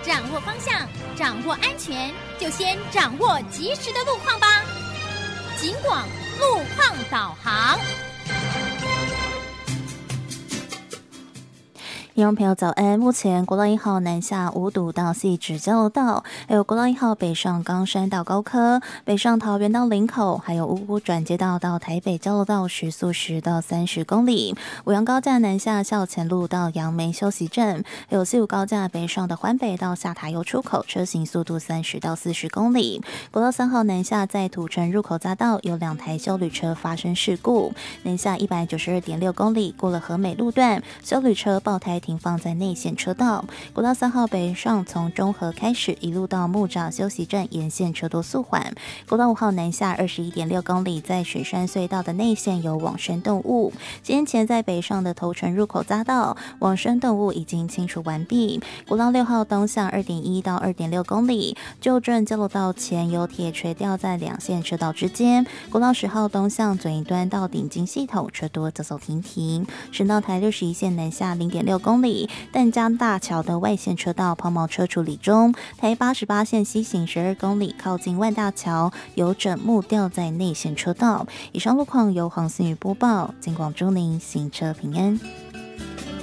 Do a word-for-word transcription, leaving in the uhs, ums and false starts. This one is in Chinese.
掌握方向，掌握安全，就先掌握及时的路况吧。警广路况导航。 听众朋友早安，目前国道一号南下五堵到汐止交流道，还有国道一号北上冈山到高科，北上桃园到林口，还有五股转接道到台北交流道时速十到三十公里。五杨高架南下校前路到杨梅休息站，还有西武高架北上的环北到下塔油出口，车行速度三十到四十公里。国道三号南下在土城入口匝道有两台休旅车发生事故，南下一百九十二点六公里，过了和美路段，休旅车爆胎停放在内线车道。国道三号北上从中和开始，一路到木栅休息站沿线车多速缓。国道五号南下二十一点六公里，在水山隧道的内线有往生动物。先前在北上的头城入口匝道，往生动物已经清除完毕。国道六号东向二点一到二点六公里，旧镇交流道前有铁垂吊在两线车道之间。国道十号东向左营端到顶金系统，车多走走停停。省道台六十一线南下零点六公里，淡江大桥的外线车道抛锚车处理中。台八十八线西行十二公里，靠近万大桥有整木吊在内线车道。以上路况由黄思雨播报，警广祝您行车平安。